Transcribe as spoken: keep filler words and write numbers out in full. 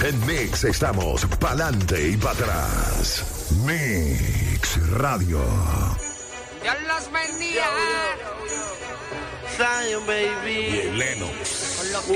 En Mix estamos pa'lante y para atrás. Mix Radio. Dios los bendiga. Zion, baby. Y Lennox. Con los